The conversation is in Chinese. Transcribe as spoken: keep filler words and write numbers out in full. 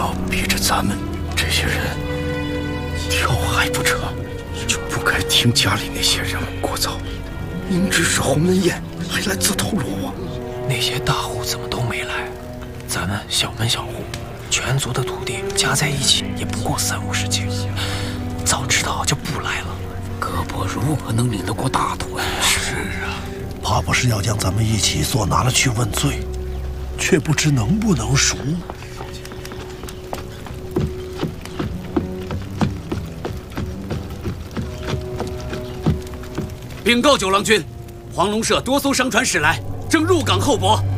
要逼着咱们这些人跳海不成，就不该听家里那些人们聒噪。明知是鸿门宴，还来自投罗网。 那些大户怎么都没来？咱们小门小户，全族的土地加在一起也不过三五十顷，早知道就不来了。 胳膊如何能拧得过大腿？ 是啊，怕不是要将咱们一起所拿了去问罪，却不知能不能赎。 禀告九郎君，黄龙社多艘商船驶来，正入港候泊。